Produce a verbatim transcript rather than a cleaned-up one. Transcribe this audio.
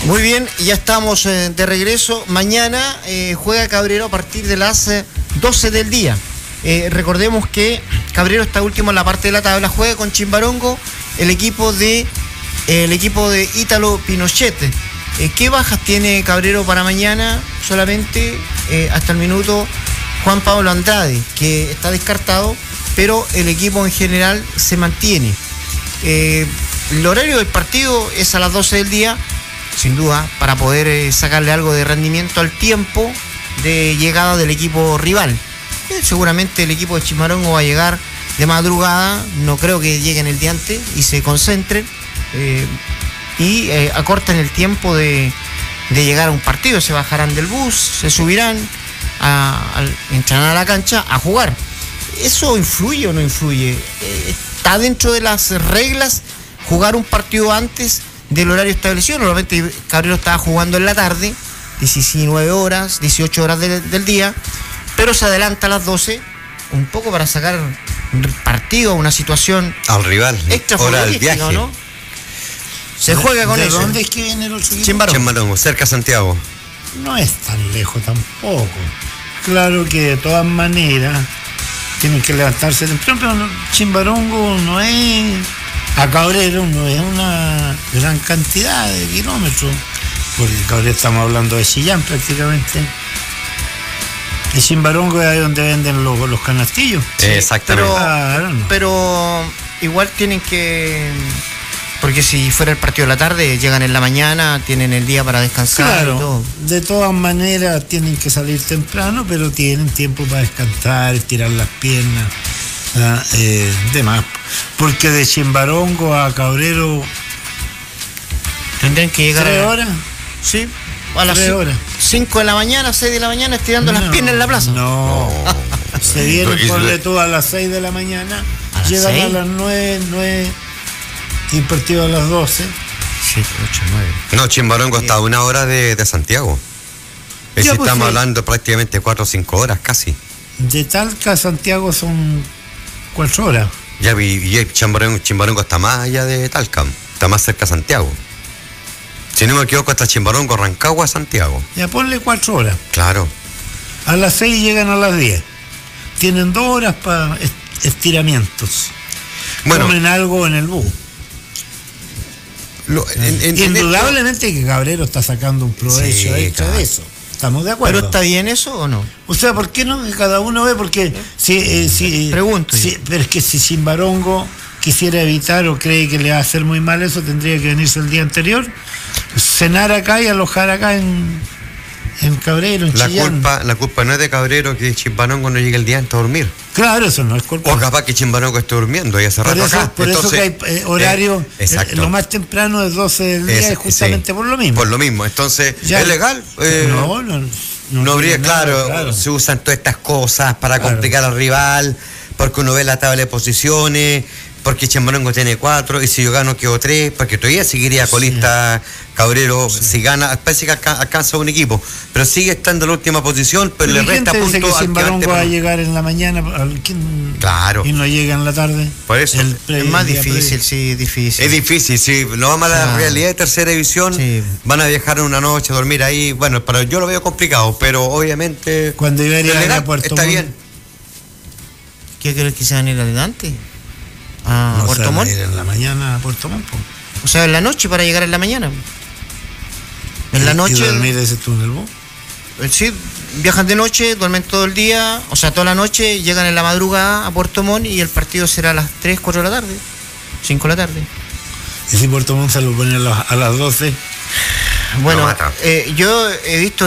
Muy bien, ya estamos eh, de regreso. Mañana eh, juega Cabrero a partir de las eh, doce del día. Eh, recordemos que Cabrero está último en la parte de la tabla, juega con Chimbarongo, el equipo de eh, el equipo de Ítalo Pinochet. Eh, ¿Qué bajas tiene Cabrero para mañana? Solamente eh, hasta el minuto Juan Pablo Andrade, que está descartado, pero el equipo en general se mantiene. Eh, el horario del partido es a las doce del día, sin duda, para poder eh, sacarle algo de rendimiento al tiempo de llegada del equipo rival. Eh, seguramente el equipo de Chimbarongo va a llegar de madrugada, no creo que lleguen el día antes y se concentren eh, y eh, acorten el tiempo de, de llegar a un partido. Se bajarán del bus, se subirán, a, a, entrarán a la cancha a jugar. ¿Eso influye o no influye? Eh, ¿Está dentro de las reglas jugar un partido antes del horario establecido? Normalmente Cabrero estaba jugando en la tarde, diecinueve horas, dieciocho horas de, del día, pero se adelanta a las doce, un poco para sacar partido a una situación al rival, extra hora del viaje, ¿no? Se juega con ¿De eso. dónde es que viene el otro equipo? Chimbarongo. Chimbarongo, cerca de Santiago. No es tan lejos tampoco. Claro que de todas maneras tienen que levantarse temprano, pero no, Chimbarongo no es, a Cabrero no es una gran cantidad de kilómetros, porque Cabrero estamos hablando de Chillán prácticamente. Y Chimbarongo es ahí donde venden los, los canastillos. Sí, exactamente. Pero, Claro, no. pero igual tienen que... Porque si fuera el partido de la tarde, llegan en la mañana, tienen el día para descansar Claro, y todo. de todas maneras tienen que salir temprano, pero tienen tiempo para descansar, estirar las piernas, ¿ah? eh, demás. Porque de Chimbarongo a Cabrero, Tendrían que llegar ¿tres a... horas? Sí, a las Tres horas. cinco de la mañana, seis de la mañana, estirando las No, piernas en la plaza. No, se vienen, Y- ponle tú a las seis de la mañana, ¿A las llegan seis? a las nueve, nueve, y el partido a las doce. siete, ocho, nueve. No, Chimbarongo está a una hora de, de Santiago. Es Ya, decir, pues, estamos sí. hablando prácticamente cuatro o cinco horas casi. De Talca a Santiago son cuatro horas. Ya vi, y Chimbarongo, Chimbarongo está más allá de Talca, está más cerca de Santiago. Si no me equivoco, hasta Chimbarongo, Rancagua, Santiago. Ya ponle cuatro horas. Claro. A las seis llegan a las diez. Tienen dos horas para estiramientos. Bueno, Comen algo en el bus. lo- en- en- en Indudablemente que Cabrero está sacando un provecho Sí, extra claro. de eso. Estamos de acuerdo. ¿Pero está bien eso o no? O sea, ¿por qué no? Que cada uno ve, porque si, eh, si Pregunto si- yo. pero es que si Chimbarongo quisiera evitar o cree que le va a hacer muy mal eso, tendría que venirse el día anterior, cenar acá y alojar acá en, en Cabrero, en La Chillán. culpa, la culpa no es de Cabrero que Chimbarongo no llegue el día antes a dormir. Claro, eso no es culpa. O capaz que Chimbarongo esté durmiendo y hace Por rato eso, acá. por eso Entonces, que hay eh, horario, eh, exacto. eh, lo más temprano es doce del día, Es- es justamente sí, por lo mismo. Por lo mismo. Entonces, Ya- ¿es legal? Eh, no, no, no. No habría, tiene nada, claro, claro. se usan todas estas cosas para Claro. complicar al rival, porque uno ve la tabla de posiciones, porque Chimbarongo tiene cuatro, y si yo gano quedo tres, porque todavía seguiría colista Cabrero, si gana, parece que alca- alcanza un equipo, pero sigue estando en la última posición, pero le ¿Y quién resta te dice puntos que al Chimbarongo que va a antes- llegar en la mañana al- ¿quién- Claro. y no llega en la tarde? Por eso. El Es pre- más el día difícil, previo. sí, es difícil. Es difícil, si lo vamos a la Claro. realidad de tercera división, Sí. van a viajar en una noche, a dormir ahí, bueno, pero yo lo veo complicado, pero obviamente Cuando iba a ir es a legal, Puerto está Montt, bien. ¿Qué crees que se van a ir adelante? ¿A no Puerto se van a Montt? ir en la mañana a Puerto Montt, po. O sea, en la noche para llegar en la mañana. En la Y- noche... y dormir ese túnel, bus. Eh, Sí, viajan de noche, duermen todo el día, o sea, toda la noche, llegan en la madrugada a Puerto Montt y el partido será a las tres, cuatro de la tarde, cinco de la tarde. Y si Puerto Montt se lo pone a las, a las doce. Bueno, mata. eh, yo he visto